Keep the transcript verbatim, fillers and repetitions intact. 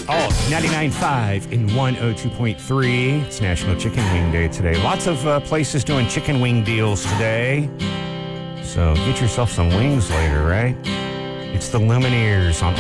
Oh, ninety-nine point five and one oh two point three. It's National Chicken Wing Day today. Lots of uh, places doing chicken wing deals today. So get yourself some wings later, right? It's the Lumineers on